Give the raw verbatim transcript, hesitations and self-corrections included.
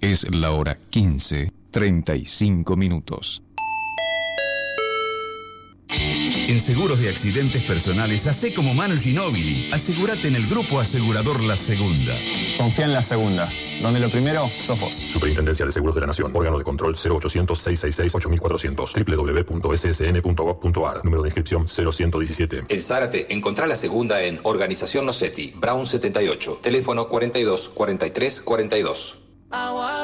Es la hora quince, treinta y cinco minutos. En seguros de accidentes personales, hacé como Manu Ginóbili. Asegúrate en el Grupo Asegurador La Segunda. Confía en La Segunda, donde lo primero sos vos. Superintendencia de Seguros de la Nación. Órgano de control cero ochocientos, seiscientos sesenta y seis, ocho mil cuatrocientos. doble u doble u doble u punto s s n punto gov punto a r. Número de inscripción cero ciento diecisiete. En Zárate, encontrá La Segunda en Organización Nocetti, Brown setenta y ocho. Teléfono cuarenta y dos, cuarenta y tres, cuarenta y dos.